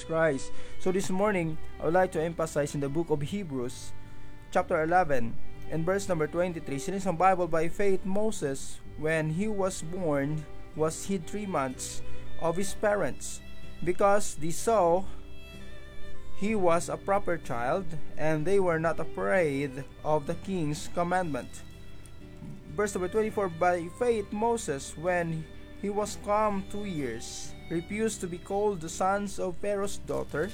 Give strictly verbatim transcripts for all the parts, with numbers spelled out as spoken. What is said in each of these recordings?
Christ. So this morning, I would like to emphasize in the book of Hebrews, chapter eleven, and verse number twenty-three. Since ang Bible, by faith, Moses, when he was born, was hid three months of his parents, because they saw he was a proper child, and they were not afraid of the king's commandment. Verse number twenty-four, by faith Moses, when he was come two years, refused to be called the sons of Pharaoh's daughter.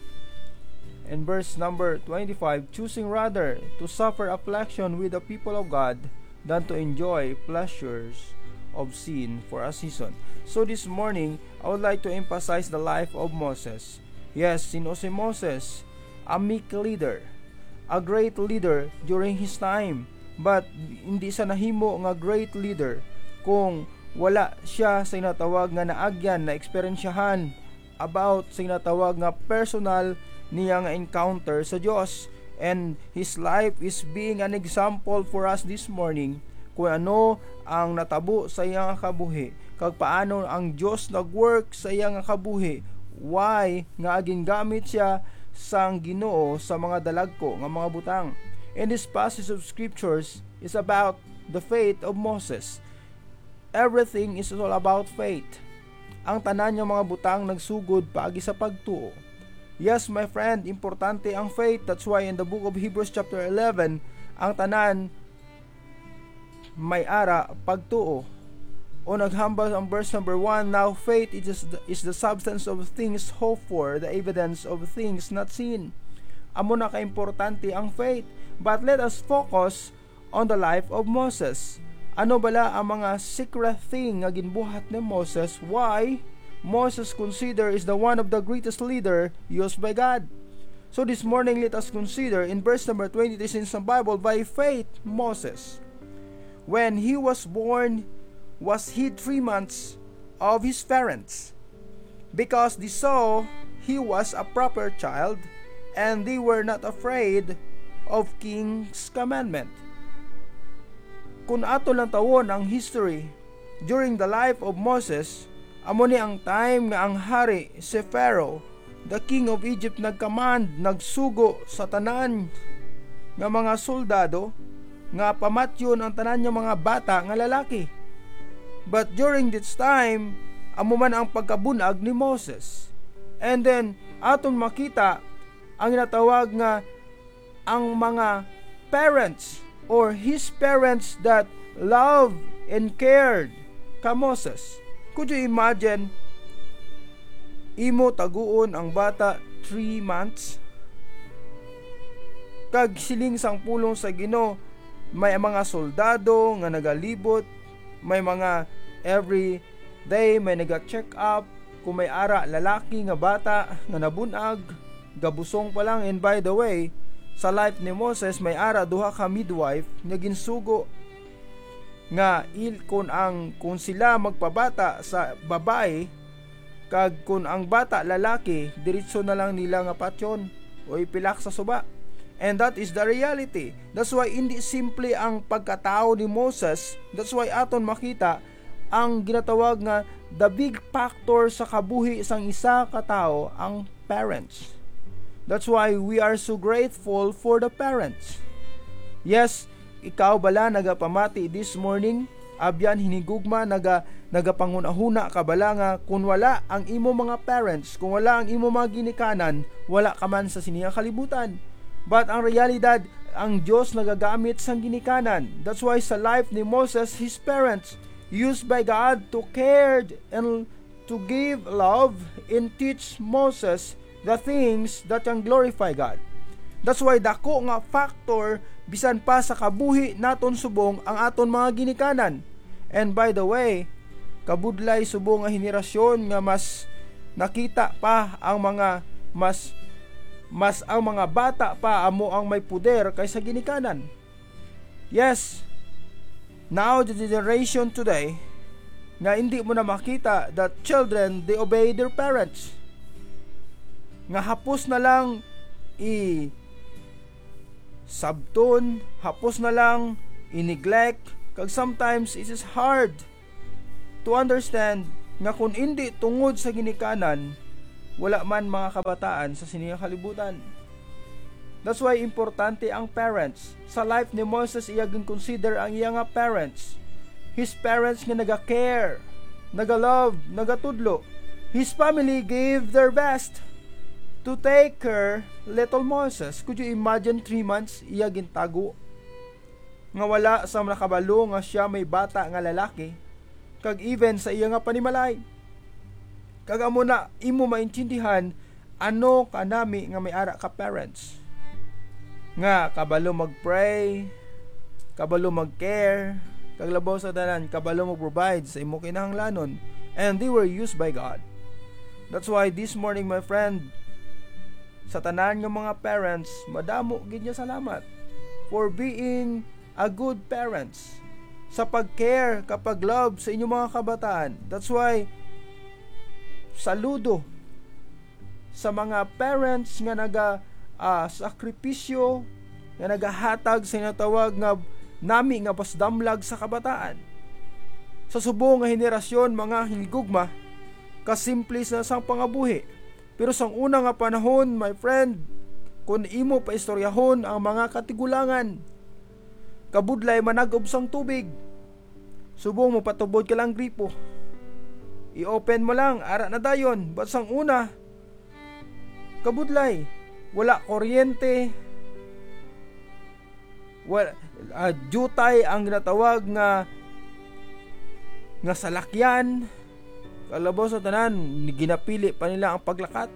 And verse number twenty-five, choosing rather to suffer affliction with the people of God than to enjoy pleasures of sin for a season. So this morning, I would like to emphasize the life of Moses. Yes, sino si Moses? A meek leader, a great leader during his time. But hindi sa nahimo nga great leader kung wala siya sa inatawag nga naagyan na eksperyensyahan about sa inatawag nga personal niya nga encounter sa Dios. And his life is being an example for us this morning kung ano ang natabo sa iyang kabuhi, kag paano ang Dios nagwork sa iyang kabuhi, why nga aging gamit siya sang Ginoo sa mga dalagko nga mga butang. And this passage of scriptures is about the faith of Moses. Everything is all about faith. Ang tanan niya mga butang nagsugod paagi sa pagtuo. Yes, my friend, importante ang faith. That's why in the book of Hebrews chapter eleven, ang tanan may ara pagtuo. O naghambal ang verse number one, now faith is the, is the substance of things hoped for, the evidence of things not seen. Amo na ka-importante ang faith. But let us focus on the life of Moses. Ano bala ang mga secret thing nga ginbuhat ni Moses? Why Moses considered is the one of the greatest leader used by God. So this morning, let us consider in verse number twenty-three in the Bible, by faith Moses, when he was born, was hid three months of his parents, because they saw he was a proper child, and they were not afraid of king's commandment. Kung ato lang tawon ang history during the life of Moses, amo ni ang time nga ang hari si Pharaoh, the king of Egypt, nagcommand, nagsugo sa tanan nga mga soldado nga pamatyon ang tanan nga mga bata nga lalaki. But during this time, amo man ang pagkabunag ni Moses. And then aton makita ang natawag nga ang mga parents or his parents that loved and cared ka Moses. Could you imagine imo taguon ang bata three months? Kag siling sang pulong sa Ginoo, may mga soldado nga nagalibot, may mga every day may naga-check up kung may ara lalaki nga bata nga nabunag, gabusong pa lang. And by the way, sa life ni Moses may ara duha ka midwife nga ginsugo nga il kun ang kung sila magpabata sa babae kag kun ang bata lalaki, diretso na lang nila nga patyon o ipilak sa suba. And that is the reality. That's why hindi simple ang pagkatao ni Moses. That's why aton makita ang ginatawag nga the big factor sa kabuhi sang isa ka tao, ang parents. That's why we are so grateful for the parents. Yes, ikaw bala nagapamati this morning, abyan hinigugma naga nagapangunahuna ka bala nga kung wala ang imo mga parents, kung wala ang imo mga ginikanan, wala ka man sa siniyang kalibutan. But ang realidad, ang Diyos nagagamit sang ginikanan. That's why sa life ni Moses, his parents used by God to care and to give love and teach Moses the things that can glorify God. That's why dako nga factor bisan pa sa kabuhi naton subong ang aton mga ginikanan. And by the way, kabudlay subong nga henerasyon nga mas nakita pa ang mga mas mas ang mga bata pa amo ang may puder kaysa ginikanan. Yes, now the generation today nga hindi mo na makita that children, they obey their parents. Nga hapos na lang i sabton, hapos na lang i-neglect, kag sometimes it is hard to understand nga kung hindi tungod sa ginikanan, wala man mga kabataan sa siniyang kalibutan. That's why importante ang parents. Sa life ni Moses, iya consider ang iya nga parents. His parents nga naga-care, naga-love, nagatudlo. His family gave their best to take care little Moses. Could you imagine three months iya gintago? Nga wala sa nakabalo nga siya may bata nga lalaki. Kag even sa iya nga panimalay. Kag amo na imo maintindihan ano kanami nga may ara ka parents. Nga kabalo mag-pray, kabalo mag-care, kag labaw sa tanan, kabalo mag-provide sa imo kinahanglanon, and they were used by God. That's why this morning, my friend, sa tanan nga mga parents, madamo gid niya salamat for being a good parents, sa pag-care, kapag love sa inyong mga kabataan. That's why saludo sa mga parents nga naga uh, sakripisyo, nga nagahatag sa inatawag nga nami nga pasdamlag sa kabataan. Sa subong nga henerasyon mga hinigugma, kasimple sa sang pangabuhi. Pero sang una nga panahon, my friend, kung imo paistoryahon ang mga katigulangan, kabudlay managob sang tubig, subong mo patubod ka lang gripo, i-open mo lang, ara na dayon. But sang una, kabudlay, wala kuryente, wala, uh, jutay ang ginatawag nga nga salakyan, kalabaw sa tanan, ginapili pa nila ang paglakat.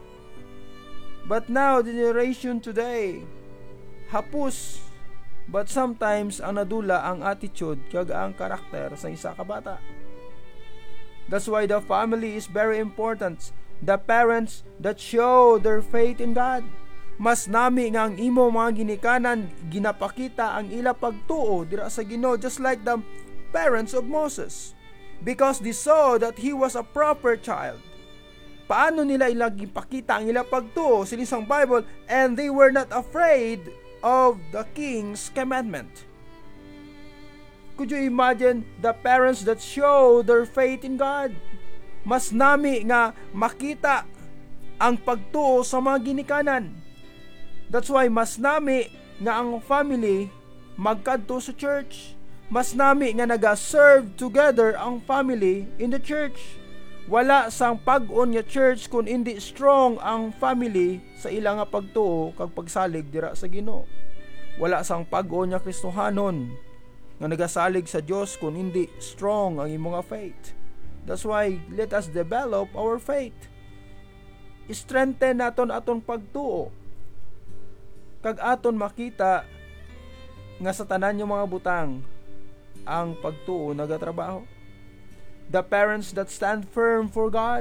But now, the generation today, hapus, but sometimes ang nadula ang attitude kag ang karakter sa isa ka bata. That's why the family is very important. The parents that show their faith in God. Mas nami nga ang imo mga ginikanan ginapakita ang ila pagtuo dira sa Ginoo, just like the parents of Moses, because they saw that he was a proper child. Paano nila ilaging pakita ang ila pagtuo sa isang Bible? And they were not afraid of the king's commandment. Could you imagine the parents that show their faith in God? Mas nami nga makita ang pagtuo sa mga ginikanan. That's why mas nami nga ang family magkadto sa church. Mas nami nga naga-serve together ang family in the church. Wala sang pag-on nga church kung hindi strong ang family sa ilang nga pagtuo kag pagsalig dira sa Ginoo. Wala sang pag-on nga Kristohanon nga nagasalig sa Dios kung hindi strong ang imong faith. That's why let us develop our faith. Strengthen naton aton pagtuo. Kag aton makita nga sa tanan yung mga butang ang pagtuo nagatrabaho. The parents that stand firm for God.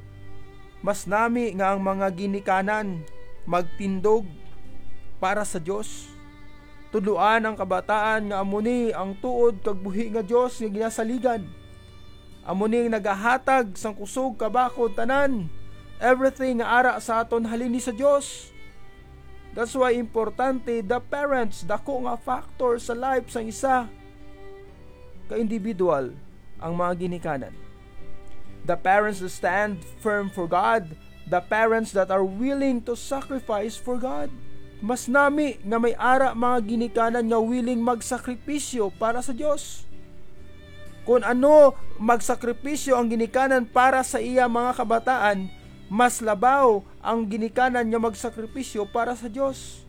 Mas nami nga ang mga ginikanan magtindog para sa Dios. Tudluan ang kabataan nga amuni ang tuod kag buhi nga Dios nga ginasaligan. Amuni nagahatag sang kusog kabakod tanan. Everything nga ara sa aton halini sa Dios. That's why importante the parents, dako nga factor sa life sang isa ka individual ang mga ginikanan. The parents that stand firm for God, the parents that are willing to sacrifice for God. Mas nami nga may ara mga ginikanan nga willing magsakripisyo para sa Dios. Kung ano magsakripisyo ang ginikanan para sa iya mga kabataan, mas labaw ang ginikanan nga magsakripisyo para sa Dios.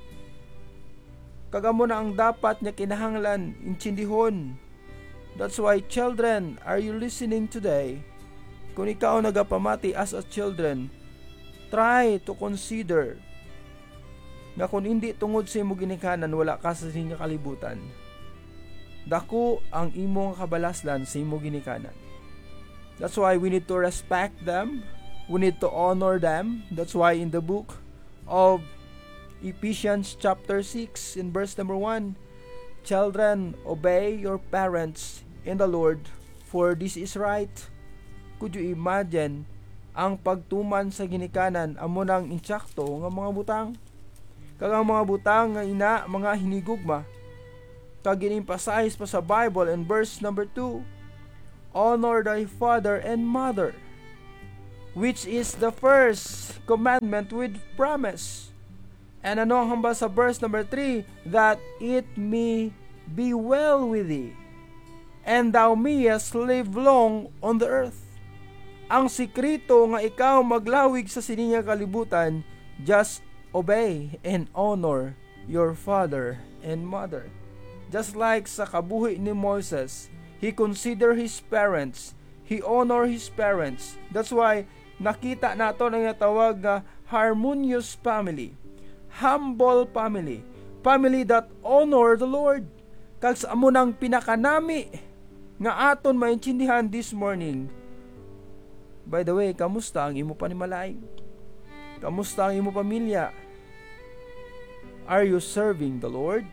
Kagamo na ang dapat nga kinahanglan intindihon. That's why, children, are you listening today? Kung ikaw nagapamati as a children, try to consider nga kung hindi tungod sa imo ginikanan, wala ka sa inyong kalibutan. Dako ang imong kabalaslan sa imo ginikanan. That's why we need to respect them. We need to honor them. That's why in the book of Ephesians chapter six in verse number one, children, obey your parents in the Lord, for this is right. Could you imagine ang pagtuman sa ginikanan amo nang insakto nga mga butang? Kag ang mga butang nga ina mga hinigugma, kag in-emphasize pa sa Bible in verse number two, honor thy father and mother. which is the first commandment with promise. And ano ang hamba sa verse number three? That it may be well with thee, and thou mayest live long on the earth. Ang sikrito nga ikaw maglawig sa sininga kalibutan, just obey and honor your father and mother. Just like sa kabuhi ni Moses, he consider his parents, he honor his parents. That's why nakita nato na nga tawag nga harmonious family, humble family, family that honor the Lord. Kag sa amo nang pinakanami nga aton maintindihan this morning. By the way, kamusta ang imo panimalay? Kamusta ang imo pamilya? Are you serving the Lord?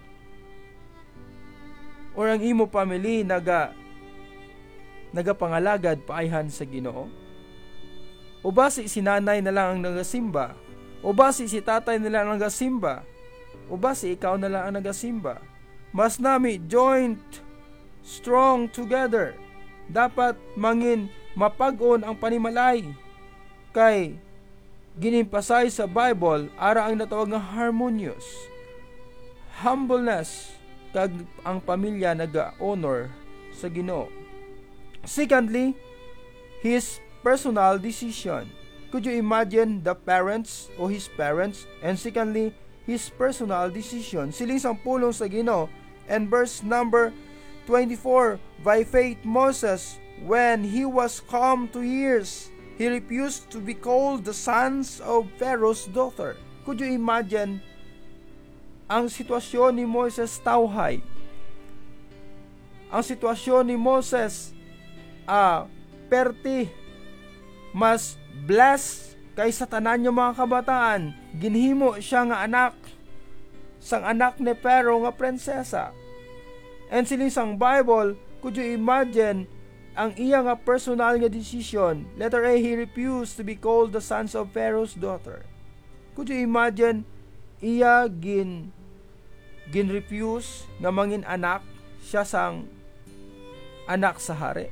Or ang imo family naga nagapangalagad paayhan sa Ginoo? O ba si sinanay na lang ang nagasimba? O ba si si tatay na lang ang nagasimba? O ba si ikaw na lang ang nagasimba? Mas nami joint strong together. Dapat mangin mapag-on ang panimalay. Kay ginimpasay sa Bible ara ang natawag nga harmonious, humbleness, kag ang pamilya naga-honor sa Ginoo. Secondly, his personal decision. Could you imagine the parents o his parents? And secondly, his personal decision. Siling sampulong sa Ginoo. And verse number twenty-four, by faith Moses, when he was come to years, he refused to be called the sons of Pharaoh's daughter. Could you imagine ang sitwasyon ni Moses tawhay? Ang sitwasyon ni Moses ah, perti, mas blessed kaysa tanan yung mga kabataan. Ginhimo siya nga anak, sang anak ni Pharaoh nga prinsesa. And siling sang Bible, could you imagine ang iya nga personal nga decision? Letter A, he refused to be called the sons of Pharaoh's daughter. Could you imagine iya gin gin refuse nga mangin anak siya sang anak sa hari?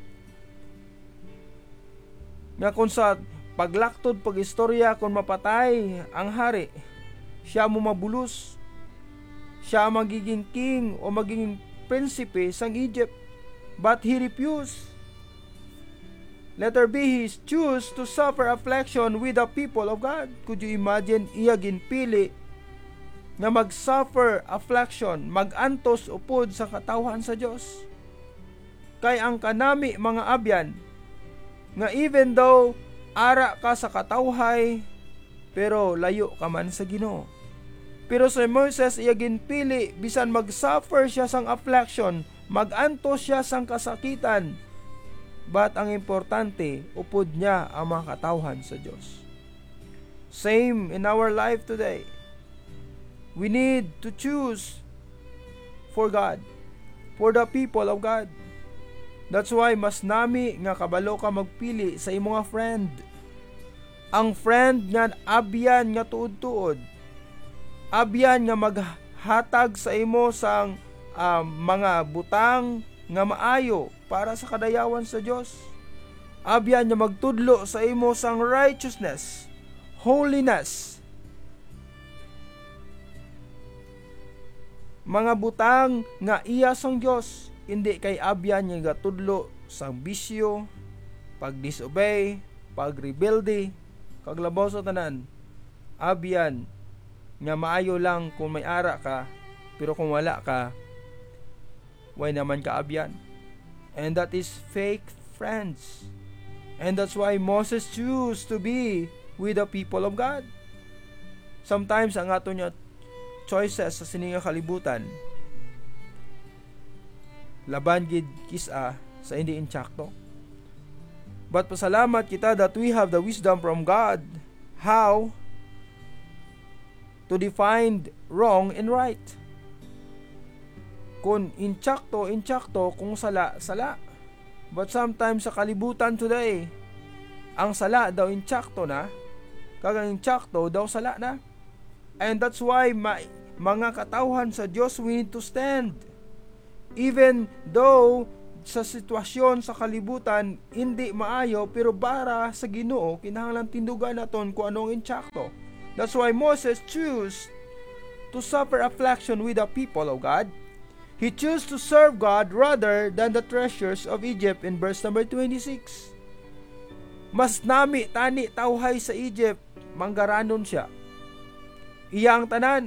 Nga kung sa paglaktod pag-istorya kung mapatay ang hari, siya mo mabulos, siya magiging king o magiging prinsipe sang Egypt. But he refused. Letter B, he choose to suffer affliction with the people of God. Could you imagine iya ginpili nga mag-suffer affliction, mag-antos upod sa katawhan sa Dios? Kay ang kanami mga abyan nga even though ara ka sa katawhay, pero layo ka man sa Ginoo. Pero sa Moses iya ginpili bisan mag-suffer siya sang affliction, mag-antos siya sang kasakitan, but ang importante upod niya ang mga katawhan sa Dios. Same in our life today. We need to choose for God, for the people of God. That's why mas nami nga kabalo ka magpili sa imong nga friend. Ang friend nga abyan nga tuod-tuod, abyan nga maghatag sa imo sang uh, mga butang nga maayo para sa kadayawan sa Dios. Abyan nga magtudlo sa imo sang righteousness, holiness. Mga butang nga iya sang Dios, hindi kay abyan nga gatudlo sang bisyo, pag-disobey, pag-rebelde, kag labaw sa tanan. Abyan nga maayo lang kung may ara ka, pero kung wala ka, why naman ka abyan? And that is fake friends. And that's why Moses choose to be with the people of God. Sometimes ang ato niya choices sa sininga kalibutan, laban gid kisa sa hindi insakto. But pasalamat kita that we have the wisdom from God how to define wrong and right. Kung insakto, insakto, kung sala, sala. But sometimes sa kalibutan today, ang sala daw insakto na, kag ang insakto daw sala na. And that's why ma- mga katawhan sa Diyos, we need to stand. Even though sa sitwasyon sa kalibutan hindi maayo, pero para sa Ginoo kinahanglan tindugan naton kung anong insakto. That's why Moses chose to suffer affliction with the people of God. He chose to serve God rather than the treasures of Egypt in verse number twenty-six. Mas nami tani tawhay sa Egypt, manggaranon siya. Iyang tanan.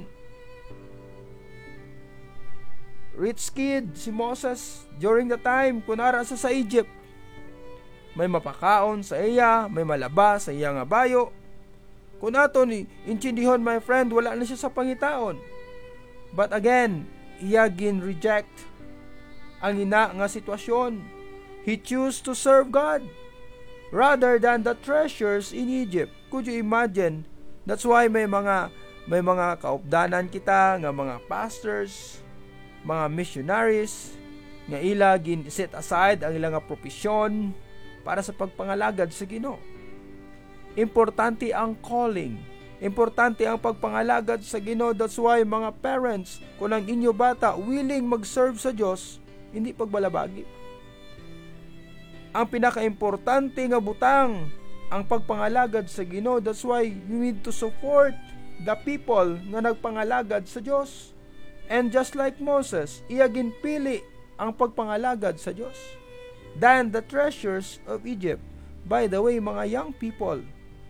Rich kid si Moses during the time kunara sa sa Egypt. May mapakaon sa iya, may malaba sa iya nga bayo. Kung ato ni intindihon, my friend, wala na siya sa pangitaon. But again, iya gin reject ang ina nga sitwasyon. He choose to serve God rather than the treasures in Egypt. Could you imagine? That's why may mga may mga kaupdanan kita nga mga pastors, mga missionaries nga ila gin set aside ang ilang nga propesyon para sa pagpangalagad sa Ginoo. Importante ang calling. Importante ang pagpangalagad sa Ginoo. That's why mga parents, kung ang inyo bata willing mag-serve sa Diyos, hindi pagbalabagi. Ang pinaka-importante nga butang ang pagpangalagad sa Ginoo. That's why you need to support the people nga nagpangalagad sa Diyos. And just like Moses, iya ginpili ang pagpangalagad sa Diyos than the treasures of Egypt. By the way, mga young people,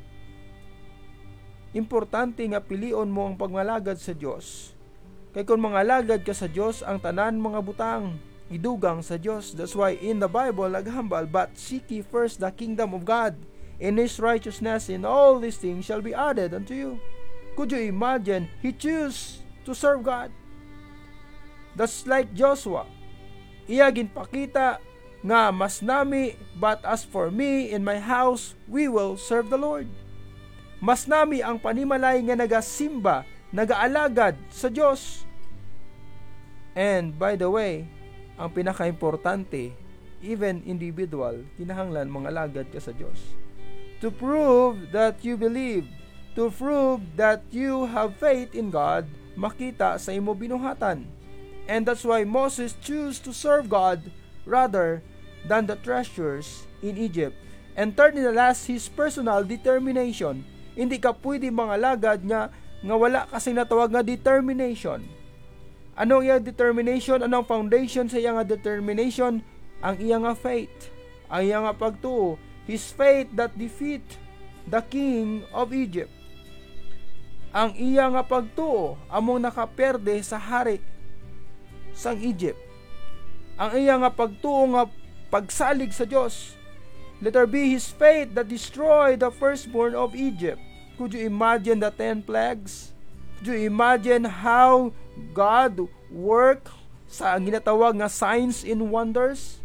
importante nga pilion mo ang pagmalagad sa Diyos. Kay kung mangalagad ka sa Diyos, ang tanan mga butang idugang sa Diyos. That's why in the Bible naghambal, but seek ye first the kingdom of God and His righteousness, and all these things shall be added unto you. Could you imagine? He chose to serve God. That's like Joshua. Iya ginpakita nga mas nami, but as for me and my house, we will serve the Lord. Mas nami ang panimalay nga nagasimba, nagaalagad sa Diyos. And by the way, ang pinaka-importante, even individual, kinahanglan mga alagad ka sa Diyos. To prove that you believe, to prove that you have faith in God, makita sa imo binuhatan. And that's why Moses chose to serve God rather than the treasures in Egypt. And third and last, his personal determination. Hindi ka pwede mangalagad nga nga wala kasi natawag nga determination. Anong iyang determination? Anong foundation sa iyang determination? Ang iyang faith. Ang iyang pagtuo. His faith that defeat the king of Egypt. Ang iyang pagtuo among nakaperde sa hari sang Egypt. Ang iyang pagtuo nga pagsalig sa Dios. Letter B, his faith that destroyed the firstborn of Egypt. Could you imagine the ten plagues? Could you imagine how God worked sa ginatawag nga signs and wonders?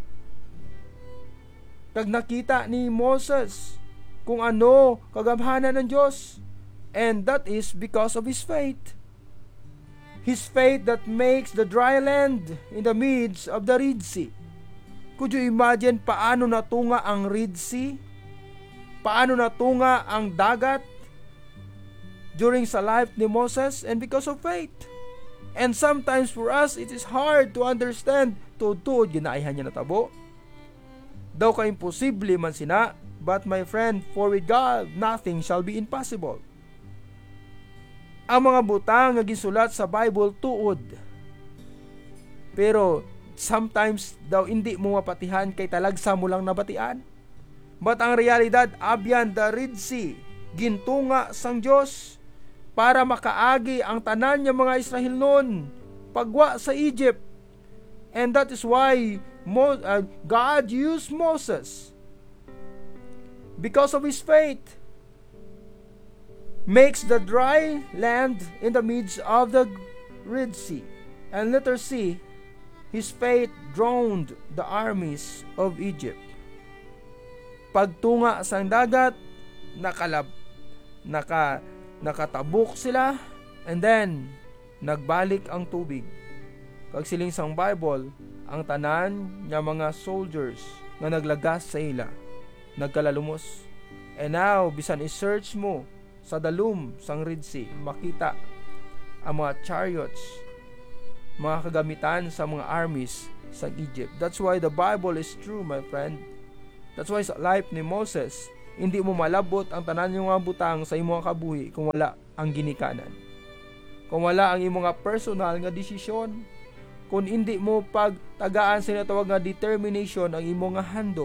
Kag nakita ni Moses kung ano kagamhanan ng Diyos. And that is because of his faith. His faith that makes the dry land in the midst of the Red Sea. Could you imagine paano natunga ang Red Sea? Paano natunga ang dagat during sa life ni Moses? And because of faith. And sometimes for us, it is hard to understand. Tuod-tuod, ginaihan niya natabo. Daw ka imposible man sina, but my friend, for with God, nothing shall be impossible. Ang mga butang nga gisulat sa Bible tuod. Pero sometimes daw hindi mo mapatihan kay talagsa mo lang nabatian. But ang realidad, abyan the Red Sea, gintunga sang Diyos para makaagi ang tanan niya mga Israel noon pagwa sa Egypt. And that is why Mo, uh, God used Moses because of his faith. Makes the dry land in the midst of the Red Sea. And letter C, his faith drowned the armies of Egypt. Pagtunga sa dagat, nakalab, naka, nakatabok sila, and then, nagbalik ang tubig. Kag siling sang Bible, ang tanan nga mga soldiers nga naglagas sa ila, nagkalalumos. And now, bisan i-search mo sa dalum sang Red Sea, makita ang mga chariots mga kagamitan sa mga armies sa Egypt. That's why the Bible is true, my friend. That's why sa life ni Moses, hindi mo malabot ang tanan yung mga butang sa imong kabuhi kung wala ang ginikanan. Kung wala ang imong nga personal nga desisyon, kung hindi mo pagtagaan sa natawag nga determination ang imong nga handog,